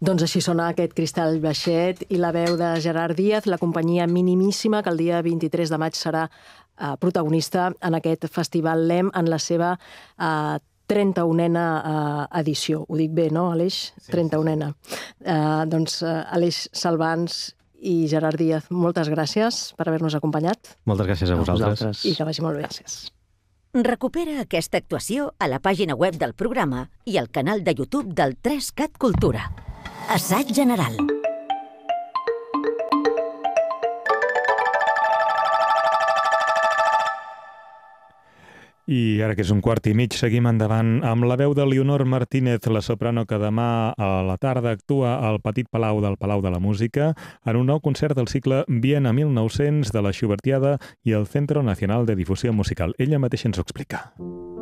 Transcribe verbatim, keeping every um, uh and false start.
Doncs així sona aquest Cristall Baixet i la veu de Gerard Díaz, la companyia minimíssima, que el dia vint-i-tres de maig serà eh, protagonista en aquest Festival Lem en la seva eh, trenta-unena eh, edició. Ho dic bé, no, Aleix? Sí, trenta-unena. Sí, sí. Eh, doncs, eh, Aleix Salvans i Gerard Díaz, moltes gràcies per haver-nos acompanyat. Moltes gràcies a vosaltres. I que vagi molt bé. Gràcies. Recupera aquesta actuació a la pàgina web del programa i al canal de YouTube del tres cat Cultura. Assaig general. I ara que és un quart i mig, seguim endavant amb la veu de Leonor Martínez, la soprano que demà a la tarda actua al Petit Palau del Palau de la Música en un nou concert del cicle Viena mil nou-cents de la Schubertiada i el Centro Nacional de Difusió Musical. Ella mateixa ens ho explica.